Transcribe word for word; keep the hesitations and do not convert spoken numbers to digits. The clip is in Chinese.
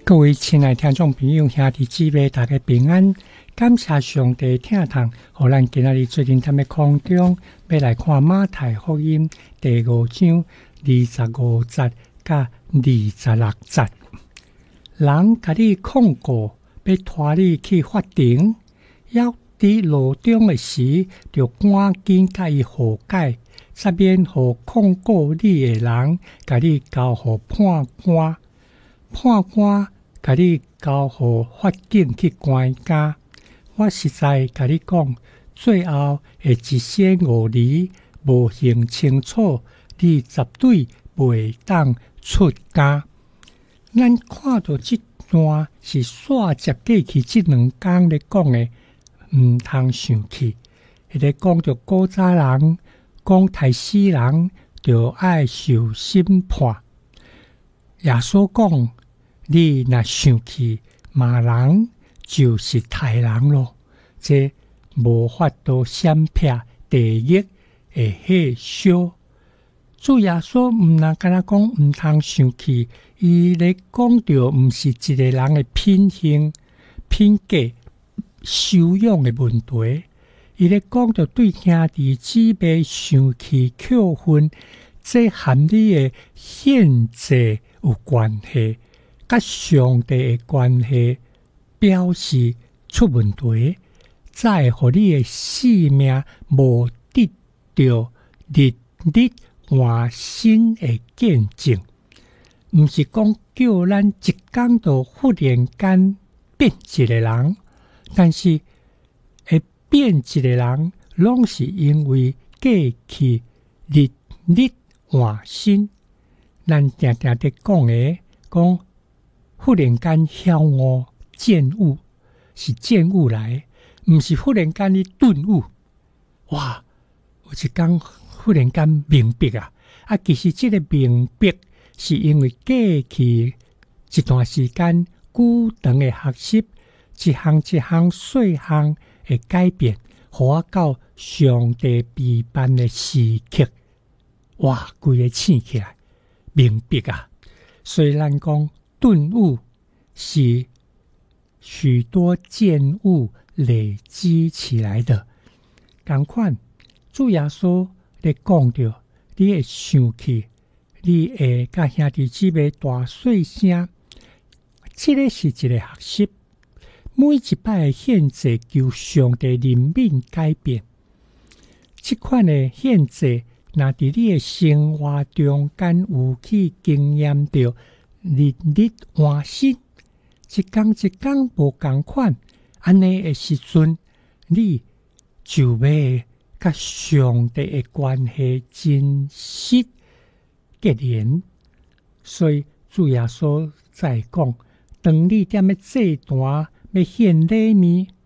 各位亲爱听众朋友、兄弟姊妹，大家平安！感谢上帝听堂，互咱今仔日最近他们空中要来看马太福音第五章二十五节甲二十六节。人甲你控告，要拖你去法庭，要伫路中的时，就赶紧甲伊和解，煞免互控告你的人甲你交互判官。判官甲你交互法警去关押，我实在甲你讲，最后会一身五厘，无形清楚，你绝对袂当出监。咱看到这段是煞接过去这两天咧讲的，毋通生气。迄个讲着古早人讲杀死人，就爱受审判。耶稣讲，你若生气骂人，就是杀人咯。这无法度闪避地狱的火烧。主耶稣毋若敢若讲毋通生气，伊咧讲着毋是一个人的品行、品格、修养的问题。伊咧讲着对兄弟姊妹生气扣分，这含你的宪制有关系。甲上帝的关系表示出问题，才会互你的性命无得到日日换新的见证。毋是讲叫咱一天就忽然间变一个人，但是会变一个人，拢是因为过去日日换新。咱常常在讲的，讲忽然间晓悟见悟，是见悟来，毋是忽然间的顿悟。哇！有一天忽然间明白啊！啊，其实这个明白是因为过去一段时间久长的学习，一项一项细项的改变，互我到上帝陪伴的时刻，哇！规个醒起来，明白啊！所以咱讲顿悟是许多见悟累积起来的。同款，主耶稣咧讲着，你会生气，你会甲兄弟姊妹大细声，这个是一个学习。每一摆的限制求上帝怜悯改变，这款的限制，若伫你的生活中间有去经验着日日换新，一天一天无同款，安尼的时阵，你就要甲上帝的关系真实结连。所以主耶稣在讲，当你踮咧祭坛要献礼物，